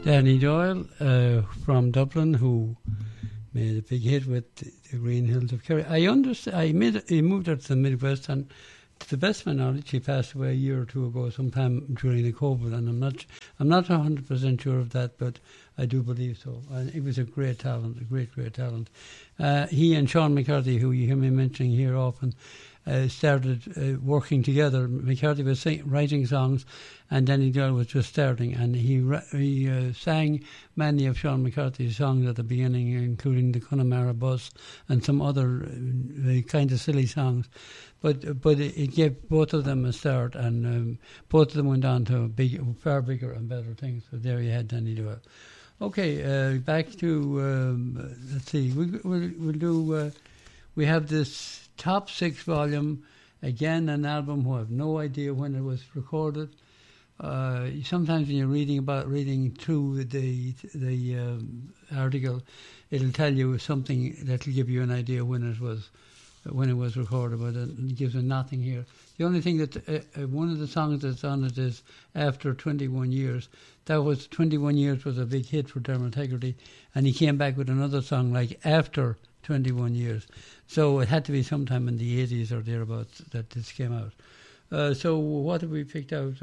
Danny Doyle from Dublin, who made a big hit with the Green Hills of Kerry. I understand. He moved out to the Midwest, and to the best of my knowledge, he passed away a year or two ago, sometime during the COVID. And I'm not 100% sure of that, but I do believe so. And he was a great talent, a great talent. He and Sean McCarthy, who you hear me mentioning here often, started working together. McCarthy was writing songs, and Danny Doyle was just starting, and he sang many of Sean McCarthy's songs at the beginning, including the Connemara Bus and some other kind of silly songs. But it gave both of them a start, and both of them went on to far bigger and better things. So there you had Danny Doyle. Okay, back to let's see. We'll do. We have this top 6 volume, again an album who have no idea when it was recorded. Sometimes when you're reading through the article, it'll tell you something that'll give you an idea when it was recorded, but it gives you nothing here. The only thing that one of the songs that's on it is After 21 Years. That was 21 Years was a big hit for Dermot Hegarty, and he came back with another song like After 21 Years. So it had to be sometime in the 80s or thereabouts that this came out. So what have we picked out?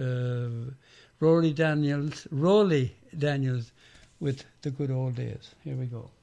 Rory Daniels with The Good Old Days. Here we go.